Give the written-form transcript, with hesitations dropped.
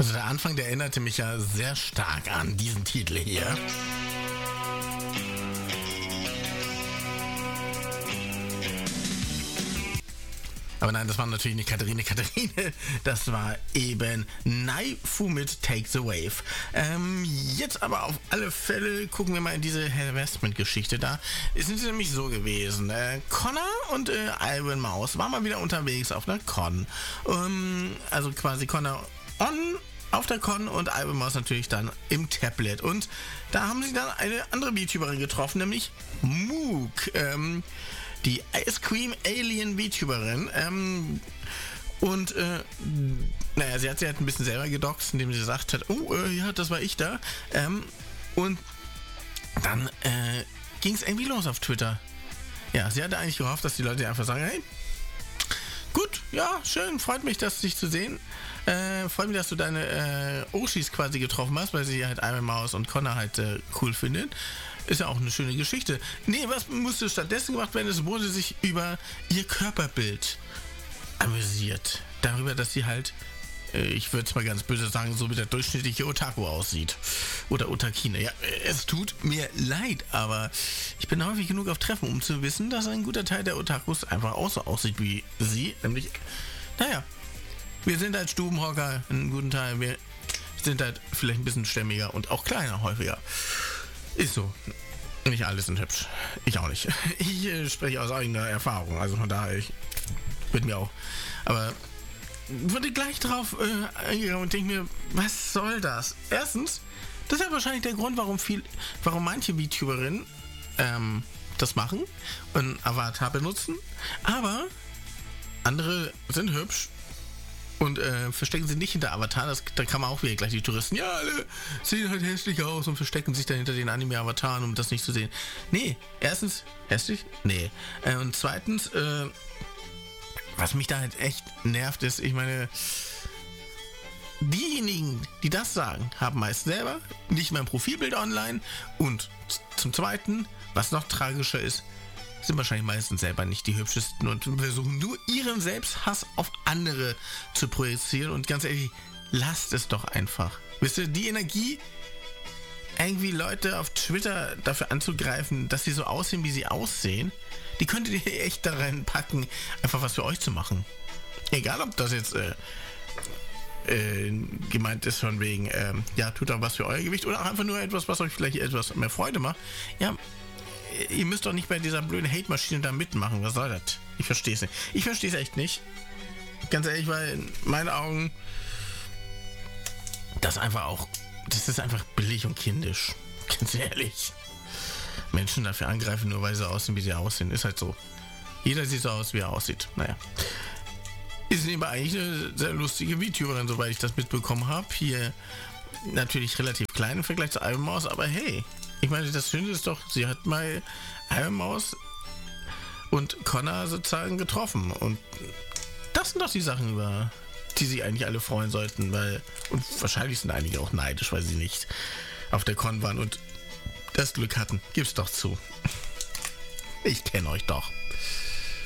Also der Anfang, der erinnerte mich ja sehr stark an diesen Titel hier. Aber nein, das war natürlich nicht Katharine. Das war eben Naifu mit Take the Wave. Jetzt aber auf alle Fälle gucken wir mal in diese Harassment-Geschichte da. Es ist nämlich so gewesen. Connor und Iron Mouse waren mal wieder unterwegs auf einer Con. Also quasi Connor auf der Con und Iron Mouse natürlich dann im Tablet. Und da haben sie dann eine andere VTuberin getroffen, nämlich Mook. Die Ice Cream Alien VTuberin. Sie hat ein bisschen selber gedoxt, indem sie gesagt hat, ja, das war ich da. Und dann ging es irgendwie los auf Twitter. Ja, sie hatte eigentlich gehofft, dass die Leute einfach sagen, hey, gut, ja, schön, freut mich, dich zu sehen. Freut mich, dass du deine Oshis quasi getroffen hast, weil sie halt Iron Mouse und Connor halt cool findet. Ist ja auch eine schöne Geschichte. Nee, was musste stattdessen gemacht werden? Es wurde sich über ihr Körperbild amüsiert. Darüber, dass sie halt, ich würde es mal ganz böse sagen, so wie der durchschnittliche Otaku aussieht. Oder Otakine. Ja, es tut mir leid, aber ich bin häufig genug auf Treffen, um zu wissen, dass ein guter Teil der Otakus einfach auch so aussieht wie sie. Nämlich, wir sind halt Stubenhocker, einen guten Teil. Wir sind halt vielleicht ein bisschen stämmiger und auch kleiner häufiger. Ist so. Nicht alle sind hübsch. Ich auch nicht. Ich spreche aus eigener Erfahrung. Also von daher, ich würde mir auch. Aber wurde gleich drauf eingegangen und denke mir, was soll das? Erstens, das ist ja wahrscheinlich der Grund, warum manche VTuberinnen das machen und Avatar benutzen. Aber andere sind hübsch. Und verstecken sie nicht hinter Avatar, da kann man auch wieder gleich die Touristen, ja, alle sehen halt hässlich aus und verstecken sich dann hinter den Anime-Avataren, um das nicht zu sehen. Nee, erstens, hässlich? Nee. Und zweitens, was mich da halt echt nervt, ist, ich meine, diejenigen, die das sagen, haben meist selber nicht mehr ein Profilbild online und zum Zweiten, was noch tragischer ist, sind wahrscheinlich meistens selber nicht die hübschesten und versuchen nur ihren Selbsthass auf andere zu projizieren. Und ganz ehrlich, lasst es doch einfach. Wisst ihr, die Energie, irgendwie Leute auf Twitter dafür anzugreifen, dass sie so aussehen, wie sie aussehen, die könntet ihr echt da reinpacken, einfach was für euch zu machen. Egal, ob das jetzt gemeint ist von wegen, tut doch was für euer Gewicht oder auch einfach nur etwas, was euch vielleicht etwas mehr Freude macht. Ja, ihr müsst doch nicht bei dieser blöden Hate-Maschine da mitmachen. Was soll das? Ich verstehe es nicht. Ich verstehe es echt nicht. Ganz ehrlich, weil in meinen Augen das ist einfach billig und kindisch. Ganz ehrlich. Menschen dafür angreifen, nur weil sie aussehen, wie sie aussehen. Ist halt so. Jeder sieht so aus, wie er aussieht. Naja. Ist nebenbei eigentlich eine sehr lustige VTuberin, soweit ich das mitbekommen habe. Hier natürlich relativ klein im Vergleich zu Iron Mouse, aber hey, ich meine, das Schöne ist doch, sie hat mal Iron Mouse und Connor sozusagen getroffen. Und das sind doch die Sachen, über die sie eigentlich alle freuen sollten, und wahrscheinlich sind einige auch neidisch, weil sie nicht auf der Con waren und das Glück hatten. Gib's doch zu. Ich kenne euch doch.